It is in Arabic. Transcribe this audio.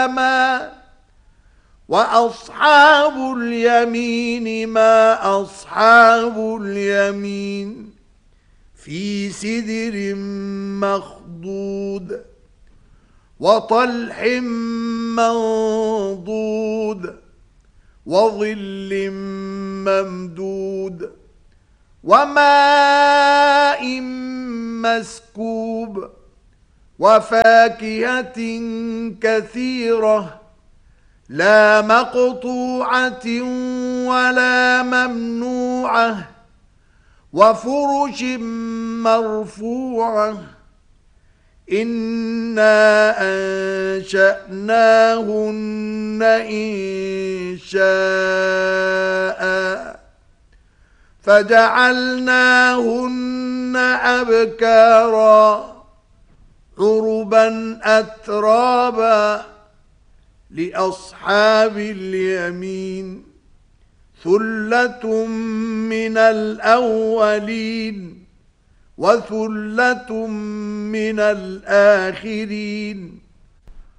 وأصحاب اليمين ما أصحاب اليمين في سدر مخضود وطلح منضود وظل ممدود وماء مسكوب وفاكهة كثيرة لا مقطوعة ولا ممنوعة وفرش مرفوعة إنا أنشأناهن إنشاء فجعلناهن أبكارا عربا أترابا لأصحاب اليمين ثلة من الأولين وثلة من الآخرين